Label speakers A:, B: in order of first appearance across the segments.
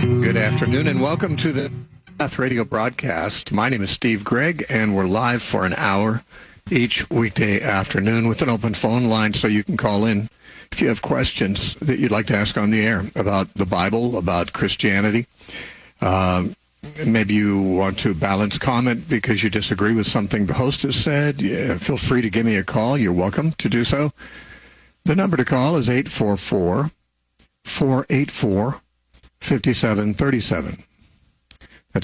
A: Good afternoon and welcome to the Path Radio broadcast. My name is Steve Gregg and we're live for an hour each weekday afternoon with an open phone line so you can call in if you have questions that you'd like to ask on the air about the Bible, about Christianity. Maybe you want to balance comment because you disagree with something the host has said. Feel free to give me a call. You're welcome to do so. The number to call is 844-484-5737. That's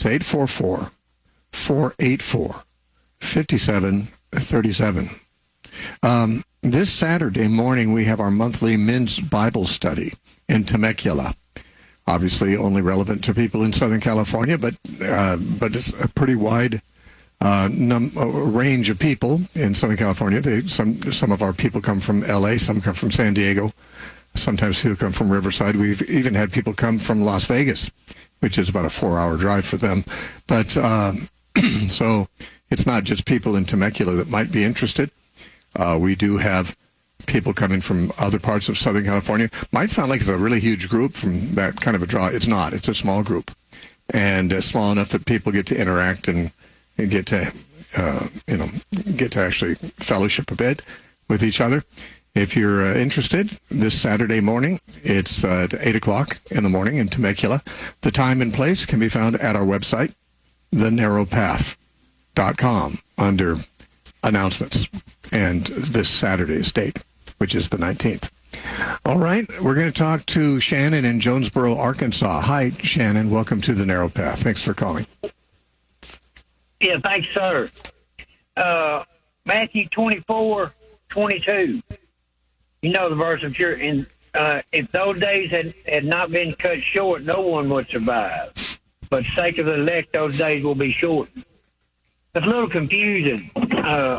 A: 844-484-5737. This Saturday morning, we have our monthly men's Bible study in Temecula. Obviously, only relevant to people in Southern California, but it's a pretty wide range of people in Southern California. Some of our people come from L.A., some come from San Diego, sometimes people come from Riverside. We've even had people come from Las Vegas, which is about a 4-hour drive for them. But so it's not just people in Temecula that might be interested. We do have people coming from other parts of Southern California. Might sound like it's a really huge group from that kind of a draw. It's not. It's a small group, and small enough that people get to interact and get to actually fellowship a bit with each other. If you're interested, this Saturday morning, it's at 8 o'clock in the morning in Temecula. The time and place can be found at our website, thenarrowpath.com, under announcements, and this Saturday's date, which is the 19th. All right, we're going to talk to Shannon in Jonesboro, Arkansas. Hi, Shannon. Welcome to The Narrow Path. Thanks for calling.
B: Yeah, thanks, sir. Matthew 24:22. You know the verse, I'm sure. And if those days had not been cut short, no one would survive. But for the sake of the elect, those days will be shortened. It's a little confusing. Can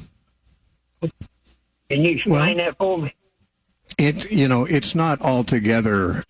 B: you explain that for me?
A: It's not altogether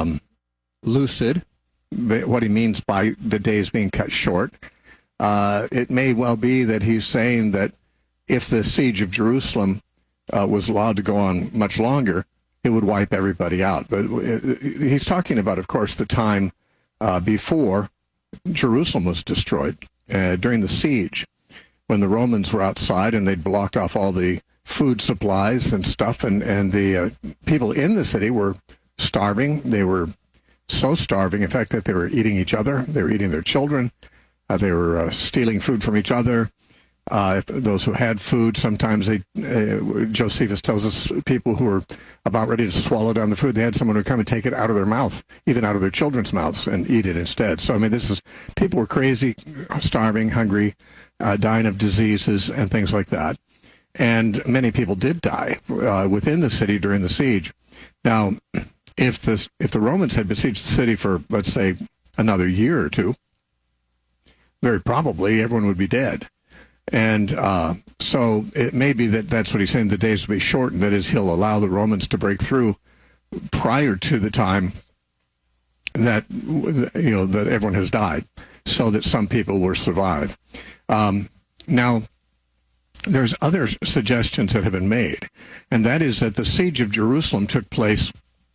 A: lucid what he means by the days being cut short. It may well be that he's saying that if the siege of Jerusalem was allowed to go on much longer, it would wipe everybody out. But he's talking about, of course, the time before Jerusalem was destroyed, during the siege, when the Romans were outside and they'd blocked off all the food supplies and stuff, and the people in the city were starving. They were so starving, in fact, that they were eating each other. They were eating their children. They were stealing food from each other. Those who had food, sometimes Josephus tells us, people who were about ready to swallow down the food, they had someone who would come and take it out of their mouth, even out of their children's mouths, and eat it instead. So, I mean, people were crazy, starving, hungry, dying of diseases and things like that. And many people did die within the city during the siege. Now, if the Romans had besieged the city for, let's say, another year or two, very probably everyone would be dead. And so it may be that that's what he's saying, the days will be shortened. That is, he'll allow the Romans to break through prior to the time that, that everyone has died, so that some people will survive. Now, there's other suggestions that have been made, and that is that the siege of Jerusalem took place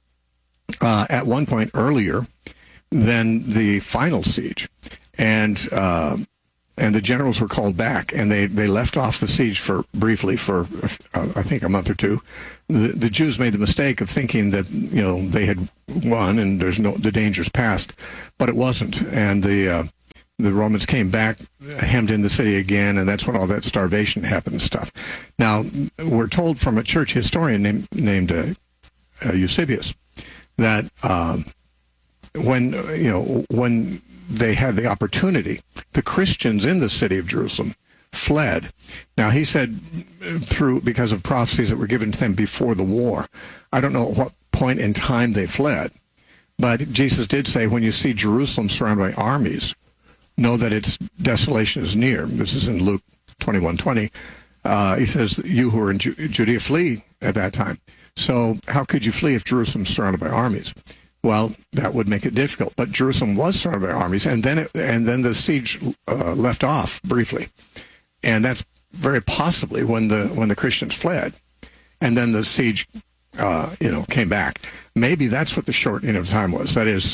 A: at one point earlier than the final siege. And the generals were called back, and they left off the siege briefly for I think a month or two. The Jews made the mistake of thinking that they had won and the danger's past, but it wasn't. And the Romans came back, hemmed in the city again, and that's when all that starvation happened and stuff. Now, we're told from a church historian named Eusebius that when they had the opportunity, the Christians in the city of Jerusalem fled. Now, he said because of prophecies that were given to them before the war. I don't know at what point in time they fled, but Jesus did say, when you see Jerusalem surrounded by armies, know that its desolation is near. This is in Luke 21:20. He says, you who are in Judea, flee at that time. So how could you flee if Jerusalem is surrounded by armies? Well, that would make it difficult. But Jerusalem was surrounded by armies, and then the siege left off briefly, and that's very possibly when the Christians fled, and then the siege, came back. Maybe that's what the shortening of time was. That is,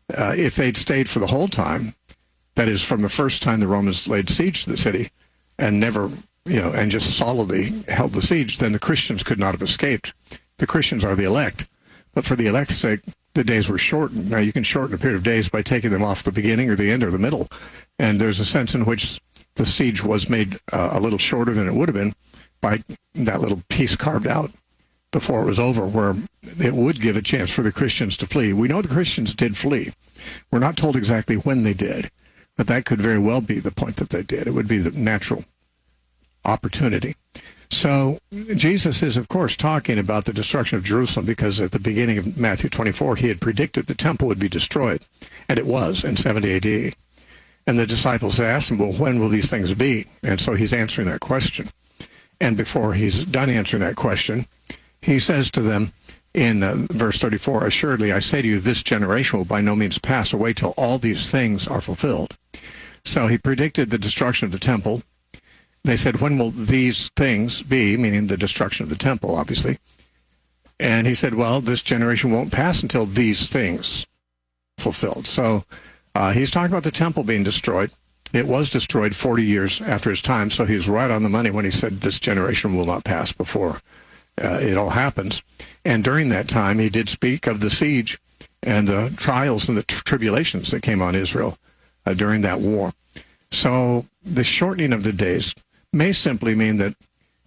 A: If they'd stayed for the whole time, that is, from the first time the Romans laid siege to the city, and never, and just solidly held the siege, then the Christians could not have escaped. The Christians are the elect, but for the elect's sake, the days were shortened. Now, you can shorten a period of days by taking them off the beginning or the end or the middle, and there's a sense in which the siege was made a little shorter than it would have been by that little piece carved out before it was over, where it would give a chance for the Christians to flee. We know the Christians did flee. We're not told exactly when they did, but that could very well be the point that they did. It would be the natural opportunity. So Jesus is, of course, talking about the destruction of Jerusalem, because at the beginning of Matthew 24, he had predicted the temple would be destroyed, and it was in 70 A.D. And the disciples asked him, well, when will these things be? And so he's answering that question. And before he's done answering that question, he says to them in verse 34, assuredly, I say to you, this generation will by no means pass away till all these things are fulfilled. So he predicted the destruction of the temple. They said, when will these things be, meaning the destruction of the temple, obviously. And he said, well, this generation won't pass until these things fulfilled. So he's talking about the temple being destroyed. It was destroyed 40 years after his time, so he was right on the money when he said this generation will not pass before it all happens. And during that time, he did speak of the siege and the trials and the tribulations that came on Israel during that war. So the shortening of the days may simply mean that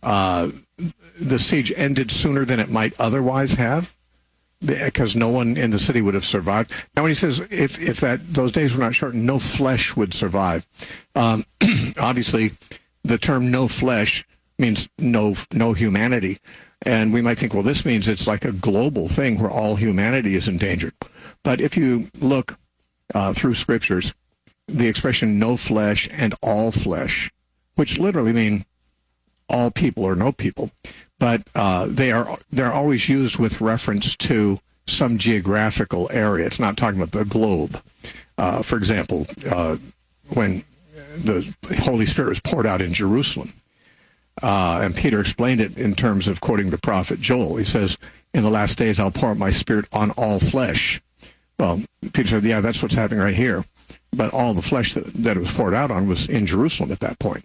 A: the siege ended sooner than it might otherwise have, because no one in the city would have survived. Now, when he says if those days were not shortened, no flesh would survive. Obviously, the term "no flesh" means no humanity, and we might think, well, this means it's like a global thing where all humanity is endangered. But if you look through scriptures, the expression "no flesh" and "all flesh," which literally mean all people or no people, but they're always used with reference to some geographical area. It's not talking about the globe. For example, when the Holy Spirit was poured out in Jerusalem, and Peter explained it in terms of quoting the prophet Joel. He says, in the last days I'll pour out my Spirit on all flesh. Well, Peter said, yeah, that's what's happening right here. But all the flesh that it was poured out on was in Jerusalem at that point.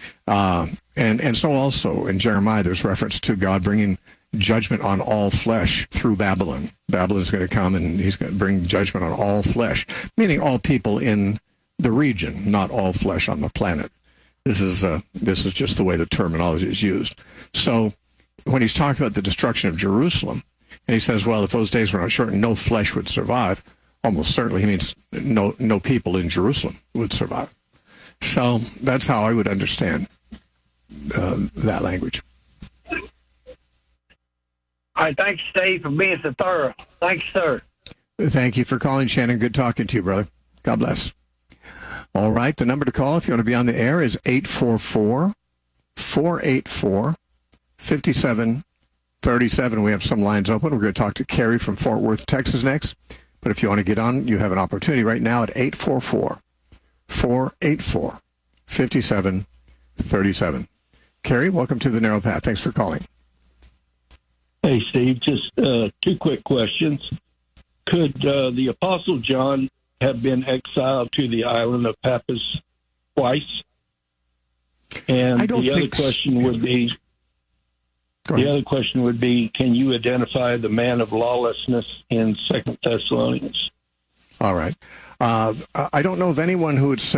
A: And so also in Jeremiah, there's reference to God bringing judgment on all flesh through Babylon. Babylon's going to come and he's going to bring judgment on all flesh, meaning all people in the region, not all flesh on the planet. This is just the way the terminology is used. So when he's talking about the destruction of Jerusalem, and he says, well, if those days were not shortened, no flesh would survive, almost certainly he means no people in Jerusalem would survive. So that's how I would understand that language.
B: All right, thanks, Steve, for being so thorough. Thanks, sir.
A: Thank you for calling, Shannon. Good talking to you, brother. God bless. All right, the number to call if you want to be on the air is 844-484-5737. We have some lines open. We're going to talk to Carrie from Fort Worth, Texas next. But if you want to get on, you have an opportunity right now at 844-484-5737. Carrie, welcome to the Narrow Path. Thanks for calling.
C: Hey, Steve, just two quick questions. Could the Apostle John have been exiled to the island of Patmos twice? And the other question would be, can you identify the man of lawlessness in 2 Thessalonians?
A: All right. I don't know of anyone who would say